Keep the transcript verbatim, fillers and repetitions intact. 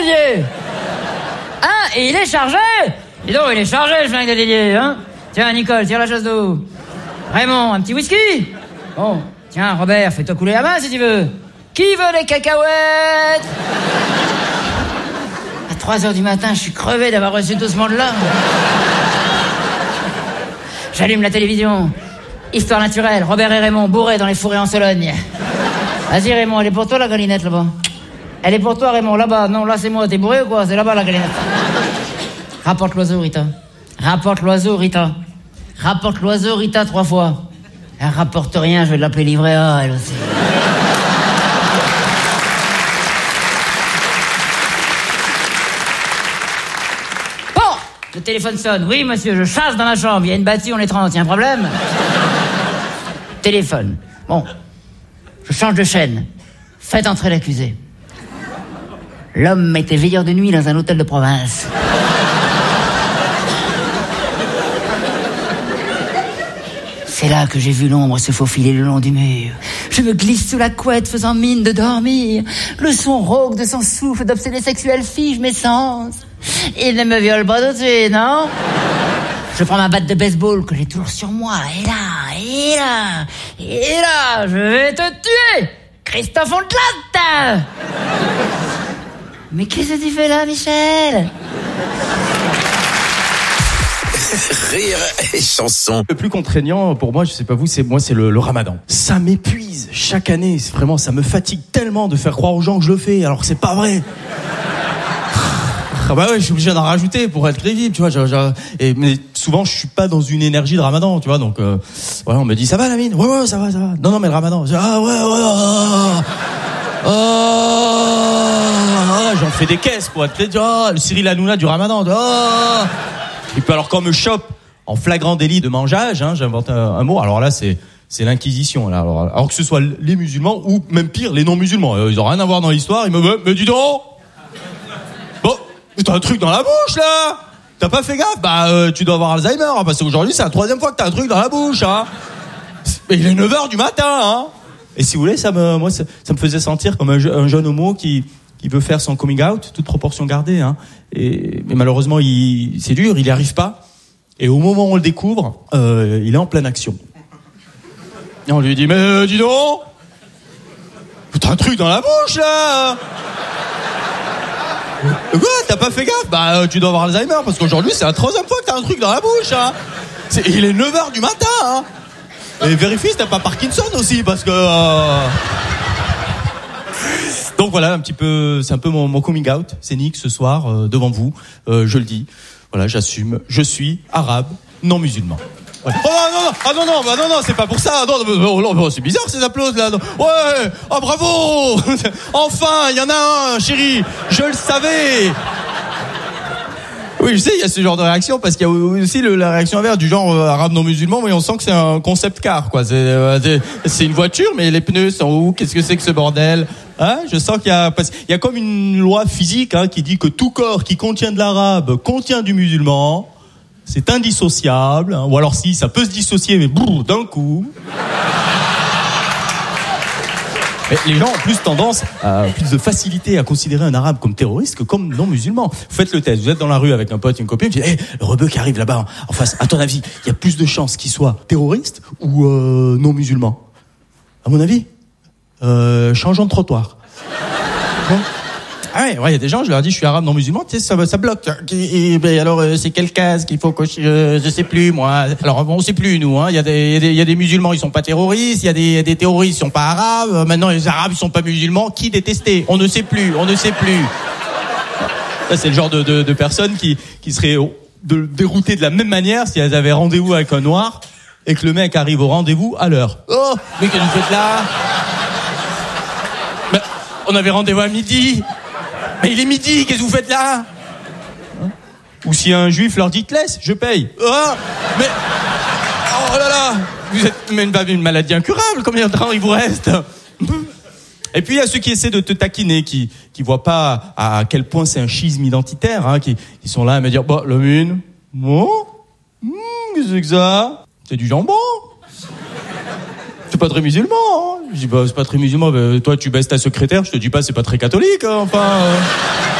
Didier. Hein? Et il est chargé. Dis donc, il est chargé, le flingue de Didier, hein? Tiens, Nicole, tire la chasse d'eau. Raymond, un petit whisky? Bon, tiens, Robert, fais-toi couler la main si tu veux. Qui veut des cacahuètes? À trois heures du matin, je suis crevé d'avoir reçu tout ce monde-là. J'allume la télévision. Histoire naturelle, Robert et Raymond bourrés dans les fourrés en Sologne. Vas-y Raymond, elle est pour toi la galinette là-bas. Elle est pour toi Raymond, là-bas. Non, là c'est moi, t'es bourré ou quoi? C'est là-bas la galinette. Rapporte l'oiseau Rita. Rapporte l'oiseau Rita. Rapporte l'oiseau Rita trois fois. Elle rapporte rien, je vais l'appeler livret A elle aussi. Bon, le téléphone sonne. Oui monsieur, je chasse dans ma chambre. Il y a une bâtie, on est trente, il y a un problème? Téléphone. Bon, je change de chaîne. Faites entrer l'accusé. L'homme était veilleur de nuit dans un hôtel de province. C'est là que j'ai vu l'ombre se faufiler le long du mur. Je me glisse sous la couette faisant mine de dormir. Le son rauque de son souffle d'obsédé sexuel fige mes sens. Il ne me viole pas tout de suite, non? Je prends ma batte de baseball que j'ai toujours sur moi. Et là, et là, et là, je vais te tuer, Christophe Ondelat. Mais qu'est-ce que tu fais là, Michel? Rire et chanson. Le plus contraignant pour moi, je sais pas vous, c'est moi, c'est le, le ramadan. Ça m'épuise chaque année. C'est vraiment, ça me fatigue tellement de faire croire aux gens que je le fais, alors que c'est pas vrai. Ah bah ouais, je suis obligé d'en rajouter pour être crédible, tu vois. Je, je, et, mais souvent, je suis pas dans une énergie de ramadan, tu vois. Donc, euh, voilà, on me dit, ça va, Lamine? Ouais, ouais, ça va, ça va. Non, non, mais le ramadan. Je, ah, ouais, ouais, ah, ah, j'en fais des caisses pour être crédible. Ah, le Cyril Hanouna du ramadan. Ah. Et puis alors, quand on me chope en flagrant délit de mangeage, hein, j'invente un, un mot. Alors là, c'est, c'est l'inquisition, là. Alors, alors que ce soit les musulmans ou même pire, les non-musulmans. Ils ont rien à voir dans l'histoire. Ils me disent, mais dis donc! Bon, t'as un truc dans la bouche, là! T'as pas fait gaffe? Bah, euh, tu dois avoir Alzheimer, hein, parce qu'aujourd'hui, c'est la troisième fois que t'as un truc dans la bouche, hein! Mais il est neuf heures du matin, hein! Et si vous voulez, ça me, moi, ça, ça me faisait sentir comme un, un jeune homo qui, qui veut faire son coming out, toute proportion gardée, hein. Et, mais malheureusement, il, c'est dur, il n'y arrive pas. Et au moment où on le découvre, euh, il est en pleine action. Et on lui dit, mais euh, dis donc! T'as un truc dans la bouche, là! Quoi? T'as pas fait gaffe? Bah, euh, tu dois avoir Alzheimer, parce qu'aujourd'hui, c'est la troisième fois que t'as un truc dans la bouche, hein! C'est, il est neuf heures du matin, hein! Et vérifie si t'as pas Parkinson aussi, parce que... Euh... Donc voilà, un petit peu, c'est un peu mon, mon coming out scénique ce soir, euh, devant vous, euh, je le dis. Voilà, j'assume, je suis arabe, non musulman. Ouais. Oh non, non, ah non, non, bah non, non, c'est pas pour ça. Non, non, non, non, c'est bizarre ces applaudissements là. Ouais, oh bravo. Enfin, il y en a un, chérie. Je le savais. Oui, je sais, il y a ce genre de réaction parce qu'il y a aussi le, la réaction inverse du genre euh, arabe non musulman, mais on sent que c'est un concept car, quoi. C'est, euh, c'est, c'est une voiture, mais les pneus sont où? Qu'est-ce que c'est que ce bordel? Hein, je sens qu'il y a, parce qu'il y a comme une loi physique, hein, qui dit que tout corps qui contient de l'arabe contient du musulman. C'est indissociable, hein, ou alors si, ça peut se dissocier, mais brrr, d'un coup. Mais les gens ont plus tendance, à, plus de facilité à considérer un arabe comme terroriste que comme non musulman. Vous faites le test, vous êtes dans la rue avec un pote, une copine, vous dites, hey, le rebeu qui arrive là-bas en face, à ton avis, il y a plus de chances qu'il soit terroriste ou euh, non musulman? À mon avis, euh, changeons de trottoir. Bon. Ah ouais, ouais, il y a des gens, je leur dis, je suis arabe non musulman, tu sais, ça, ça bloque. Et, et alors, euh, c'est quel casque qu'il faut cocher, euh, je sais plus, moi. Alors, bon, on sait plus, nous, hein. Il y a des, il y a des, il y a des musulmans, ils sont pas terroristes. Il y a des, des terroristes, ils sont pas arabes. Maintenant, les arabes, ils sont pas musulmans. Qui détester? On ne sait plus, on ne sait plus. Ça, c'est le genre de, de, de personnes qui, qui seraient de, déroutées de la même manière si elles avaient rendez-vous avec un noir et que le mec arrive au rendez-vous à l'heure. Oh, mais qu'est-ce que vous faites là? Ben, on avait rendez-vous à midi. Mais il est midi, qu'est-ce que vous faites là? Hein? Ou si un juif leur dit, te laisse, je paye. Oh, mais, oh là là, vous êtes même pas une maladie incurable, combien de temps il vous reste? Et puis il y a ceux qui essaient de te taquiner, qui qui voient pas à quel point c'est un schisme identitaire, hein, qui, qui sont là à me dire, bah, la mine, bon, mmh, qu'est-ce que c'est que ça? C'est du jambon. C'est pas très musulman, hein. Je dis, bah, c'est pas très musulman, bah, toi, tu baisses ta secrétaire, je te dis pas, c'est pas très catholique, hein, enfin. Euh...